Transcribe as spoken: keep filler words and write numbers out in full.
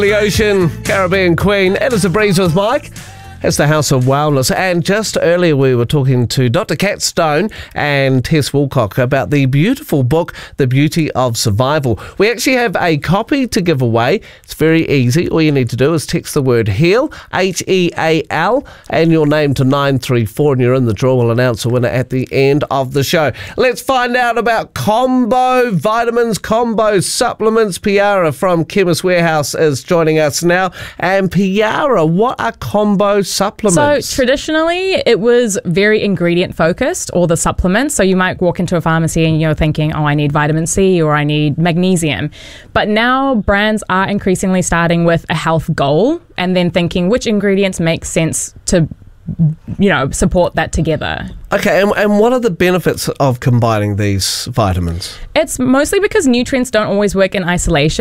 The Ocean, Caribbean Queen, it is a breeze with Mike. It's the House of Wellness, and just earlier we were talking to Doctor Kat Stone and Tess Woolcock about the beautiful book, The Beauty of Survival. We actually have a copy to give away. It's very easy. All you need to do is text the word HEAL, H E A L, and your name to nine three four, and you're in the draw. We'll announce a winner at the end of the show. Let's find out about combo vitamins, combo supplements. Piara from Chemist Warehouse is joining us now. And Piara, what are combo supplements? So traditionally it was very ingredient focused, all the supplements. So you might walk into a pharmacy and you're thinking, oh, I need vitamin C or I need magnesium. But now brands are increasingly starting with a health goal and then thinking which ingredients make sense to, you know, support that together. Okay, and, and what are the benefits of combining these vitamins? It's mostly because nutrients don't always work in isolation.